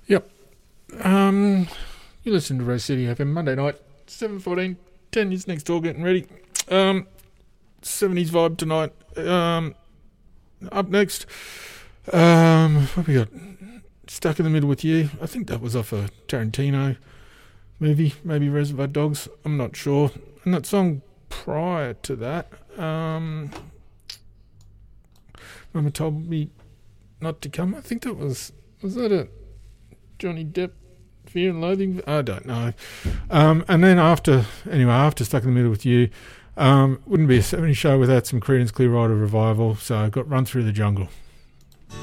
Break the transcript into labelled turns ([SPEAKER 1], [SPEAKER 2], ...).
[SPEAKER 1] Yep. You listen to Rose City FM Monday night, 7:14, 10 years next door, getting ready. 70s vibe tonight. Up next, what we got? Stuck in the Middle with You. I think that was off a Tarantino movie, maybe Reservoir Dogs. I'm not sure. And that song prior to that, Mama Told Me Not to Come. I think that was that a Johnny Depp Fear and Loathing? I don't know. And then after Stuck in the Middle with You, wouldn't be a 70 show without some Creedence Clearwater Revival, so I got Run Through the Jungle.